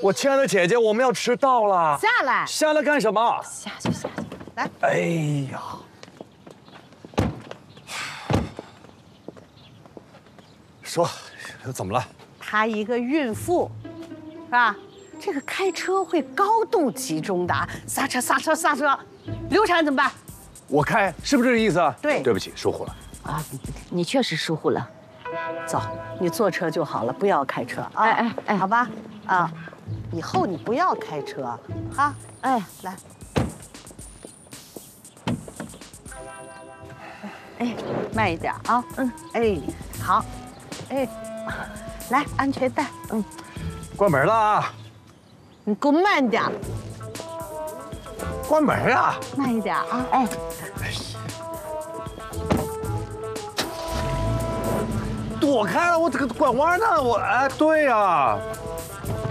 我亲爱的姐姐，我们要迟到了。 下来， 下来干什么？ 下去，来。 哎呀，说，怎么了？ 她一个孕妇，是吧？这个开车会高度集中的，刹车，流产怎么办？ 我开，是不是这个意思？ 对， 对不起，疏忽了。 啊，你确实疏忽了。 走，你坐车就好了，不要开车啊！ 哎， 好吧，啊，以后你不要开车啊！哎，来，哎，慢一点啊！哎，好，哎，来，安全带， 关门了啊！ 你给我慢点， 关门啊！ 慢一点啊！哎， 躲开了，我这个拐弯呢，我哎，对呀。